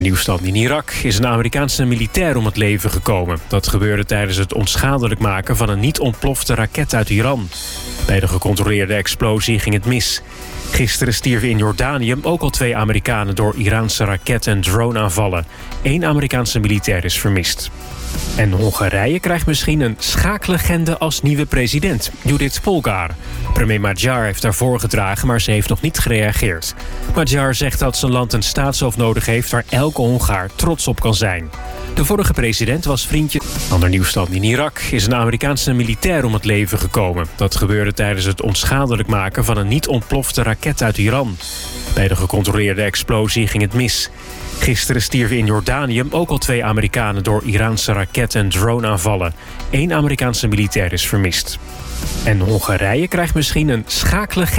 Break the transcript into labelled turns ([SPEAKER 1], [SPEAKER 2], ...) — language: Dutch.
[SPEAKER 1] Nieuwstand in Irak is een Amerikaanse militair om het leven gekomen. Dat gebeurde tijdens het onschadelijk maken van een niet ontplofte raket uit Iran. Bij de gecontroleerde explosie ging het mis. Gisteren stierven in Jordanië ook al 2 Amerikanen door Iraanse raket- en droneaanvallen. 1 Amerikaanse militair is vermist. En Hongarije krijgt misschien een schaaklegende als nieuwe president, Judith Polgár. Premier Magyar heeft haar voorgedragen, maar ze heeft nog niet gereageerd. Magyar zegt dat zijn land een staatshoofd nodig heeft waar elke Hongaar trots op kan zijn. De vorige president was vriendje. Ander nieuwstand in Irak is een Amerikaanse militair om het leven gekomen. Dat gebeurde tijdens het onschadelijk maken van een niet ontplofte raket uit Iran. Bij de gecontroleerde explosie ging het mis. Gisteren stierven in Jordanië ook al 2 Amerikanen door Iraanse raket- en droneaanvallen. 1 Amerikaanse militair is vermist. En Hongarije krijgt misschien een schaaklegende